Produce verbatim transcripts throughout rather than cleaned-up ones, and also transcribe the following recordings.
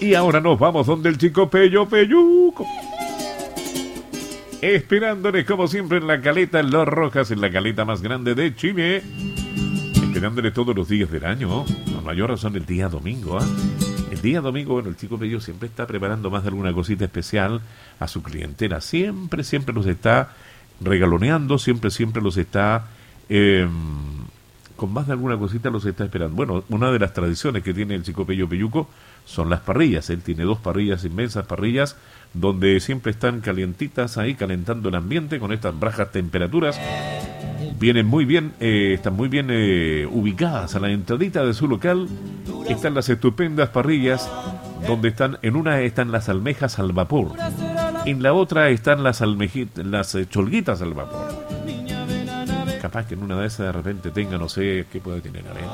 Y ahora nos vamos donde el chico Pello Peyuco. Esperándoles como siempre en la caleta en Los Rojas, en la caleta más grande de Chile. Esperándoles todos los días del año. Con mayor razón el día domingo, ¿eh? El día domingo, bueno, el chico Pello siempre está preparando más de alguna cosita especial a su clientela. Siempre, siempre los está regaloneando, siempre, siempre los está... Eh, con más de alguna cosita los está esperando. Bueno, una de las tradiciones que tiene el chico Pello Peyuco son las parrillas. Él tiene dos parrillas, inmensas parrillas, donde siempre están calientitas ahí, calentando el ambiente con estas bajas temperaturas. Vienen muy bien, eh, están muy bien eh, ubicadas a la entradita de su local. Están las estupendas parrillas, donde están, en una están las almejas al vapor, en la otra están las almejitas, las eh, cholguitas al vapor. Capaz que en una de esas de repente tenga, no sé, ¿qué puede tener? A ver.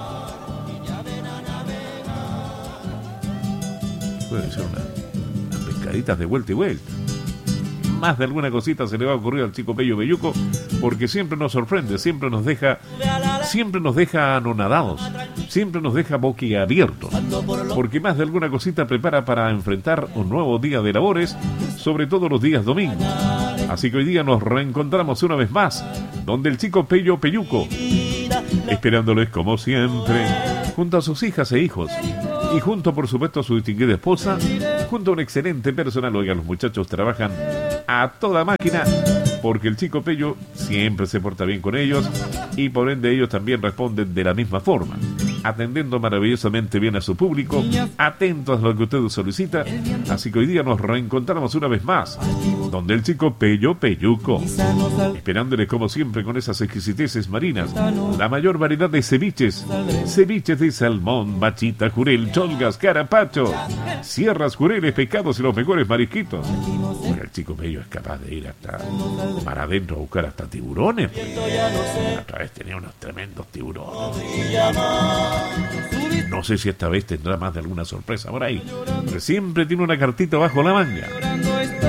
Puede ser una, unas pescaditas de vuelta y vuelta. Más de alguna cosita se le va a ocurrir al chico Pello Peyuco, porque siempre nos sorprende, siempre nos deja, siempre nos deja anonadados, siempre nos deja boquiabiertos, porque más de alguna cosita prepara para enfrentar un nuevo día de labores, sobre todo los días domingos. Así que hoy día nos reencontramos una vez más, donde el chico Pello Peyuco, esperándoles como siempre, junto a sus hijas e hijos, y junto por supuesto a su distinguida esposa, junto a un excelente personal. Oigan, los muchachos trabajan a toda máquina, porque el chico Pello siempre se porta bien con ellos, y por ende ellos también responden de la misma forma, atendiendo maravillosamente bien a su público, atentos a lo que usted solicita. Así que hoy día nos reencontramos una vez más, donde el chico Pello Peyuco, esperándoles como siempre con esas exquisiteces marinas, la mayor variedad de ceviches, ceviches de salmón, bachita, jurel, cholgas, carapacho, sierras, jureles, pescados y los mejores marisquitos. Porque el chico Pello es capaz de ir hasta mar adentro a buscar hasta tiburones. La otra vez tenía unos tremendos tiburones. No sé si esta vez tendrá más de alguna sorpresa por ahí, pero siempre tiene una cartita bajo la manga.